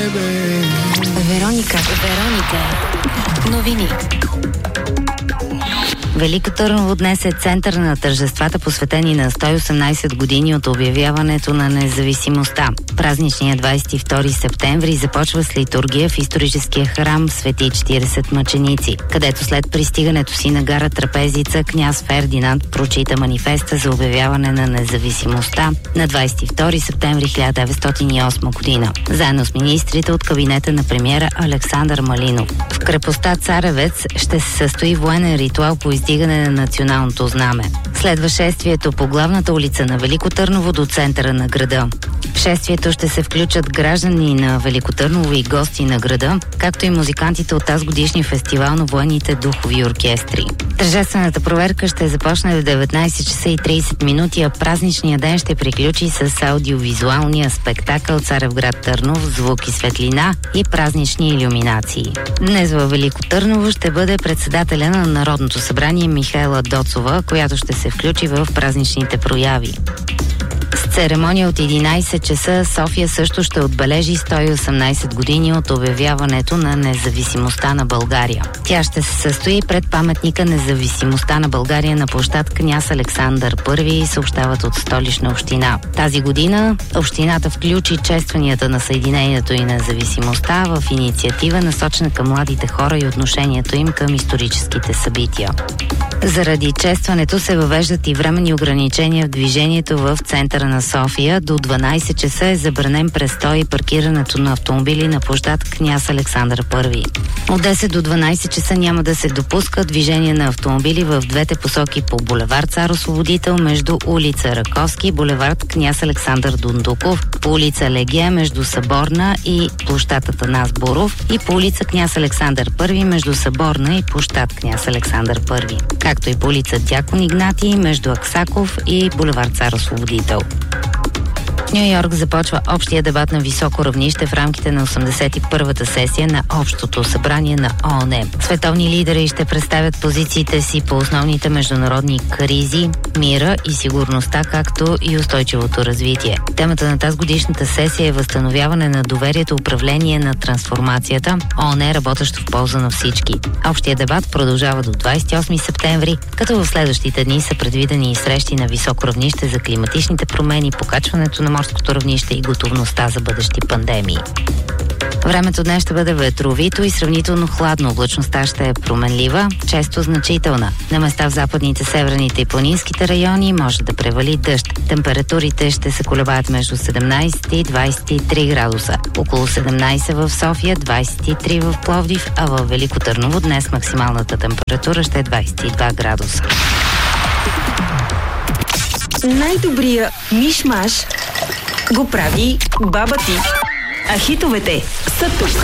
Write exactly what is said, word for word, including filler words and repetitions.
тебе. Вероника, Вероника. Новини. Велико Търново днес е център на тържествата, посветени на сто и осемнайсет години от обявяването на независимостта. Празничният двайсет и втори септември започва с литургия в историческия храм Свети четирийсет мъченици, където след пристигането си на гара Трапезица, княз Фердинанд прочита манифеста за обявяване на независимостта на двайсет и втори септември хиляда деветстотин и осма година, заедно с министрите от кабинета на премиера Александър Малинов. В крепостта Царевец ще се състои военен ритуал по издигане на националното знаме. Следва шествието по главната улица на Велико Търново до центъра на града. В шествието ще се включат граждани на Велико Търново и гости на града, както и музикантите от тази годишния фестивал на военните духови оркестри. Тържествената проверка ще започне в деветнайсет часа и трийсет минути, а празничният ден ще приключи с аудиовизуалния спектакъл Царевград Търнов, звук и светлина и празнични илюминации. Днес във Велико Търново ще бъде председателя на Народното събрание Михаела Доцова, която ще се включи в празничните прояви. С церемония от единайсет часа София също ще отбележи сто и осемнайсет години от обявяването на независимостта на България. Тя ще се състои пред паметника Независимостта на България на площад Княз Александър Първи, съобщават от Столична община. Тази година общината включи честванията на съединението и независимостта в инициатива, насочена към младите хора и отношението им към историческите събития. Заради честването се въвеждат и временни ограничения в движението в центъра на София. До дванайсет часа е забранен престой и паркирането на автомобили на площад Княз Александър Първи. От десет до дванайсет часа няма да се допуска движение на автомобили в двете посоки по булевард Цар Освободител между улица Раковски и булевард Княз Александър Дундуков, по улица Легия между Съборна и площад Атанас Буров и по улица Княз Александър Първи между Съборна и площад Княз Александър Първи, както и по улица Дякон Игнатий между Аксаков и булевард Цар Освободител. В Ню Йорк започва общия дебат на високо равнище в рамките на осемдесет и първата сесия на Общото събрание на ООН. Световни лидери ще представят позициите си по основните международни кризи, мира и сигурността, както и устойчивото развитие. Темата на тази годишната сесия е възстановяване на доверието, управление на трансформацията, ООН е работещо в полза на всички. Общия дебат продължава до двайсет и осми септември, като в следващите дни са предвидени и срещи на високо равнище за климатичните промени, покачването на морското равнище и готовността за бъдещи пандемии. Времето днес ще бъде ветровито и сравнително хладно. Облачността ще е променлива, често значителна. На места в западните, северните и планинските райони може да превали дъжд. Температурите ще се колебаят между седемнайсет и двайсет и три градуса. Около седемнайсет в София, двайсет и три в Пловдив, а в Велико Търново днес максималната температура ще е двайсет и два градуса. Най-добрия миш-маш го прави баба ти. А хитовете са тук.